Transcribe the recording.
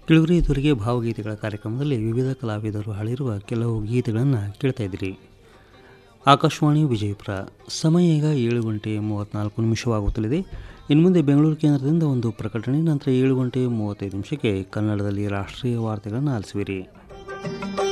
ಕೆಳಗರೆ ಇದುವರೆಗೆ ಭಾವಗೀತೆಗಳ ಕಾರ್ಯಕ್ರಮದಲ್ಲಿ ವಿವಿಧ ಕಲಾವಿದರು ಹಾಡಿರುವ ಕೆಲವು ಗೀತೆಗಳನ್ನು ಕೇಳ್ತಾ ಇದ್ದೀರಿ. ಆಕಾಶವಾಣಿ ವಿಜಯಪುರ. ಸಮಯ ಈಗ 7:34 ಇನ್ನು ಮುಂದೆ ಬೆಂಗಳೂರು ಕೇಂದ್ರದಿಂದ ಒಂದು ಪ್ರಕಟಣೆ, ನಂತರ 7:35 ಕನ್ನಡದಲ್ಲಿ ರಾಷ್ಟ್ರೀಯ ವಾರ್ತೆಗಳನ್ನು ಆಲಿಸುವಿರಿ.